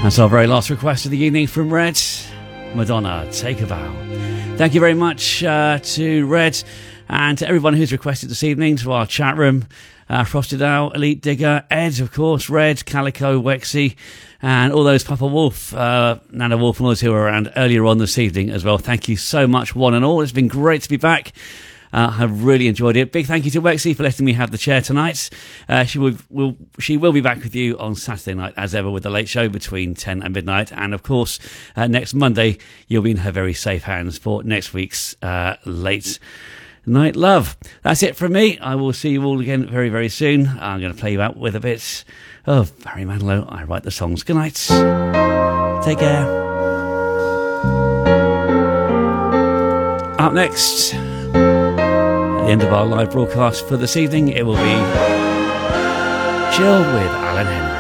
That's our very last request of the evening from Red. Madonna, Take a Vow. Thank you very much to Red and to everyone who's requested this evening, to our chat room. Frosted Owl, Elite Digger, Ed, of course, Red, Calico, Wexy, and all those Papa Wolf, Nana Wolf and others who were around earlier on this evening as well. Thank you so much, one and all. It's been great to be back. I've really enjoyed it. Big thank you to Wexy for letting me have the chair tonight. She will be back with you on Saturday night, as ever, with the late show between 10 and midnight. And, of course, next Monday, you'll be in her very safe hands for next week's Late Night Love. That's it from me. I will see you all again very, very soon. I'm going to play you out with a bit of Barry Manilow. I write the songs. Good night. Take care. Up next, at the end of our live broadcast for this evening, it will be Chill with Alan Henry.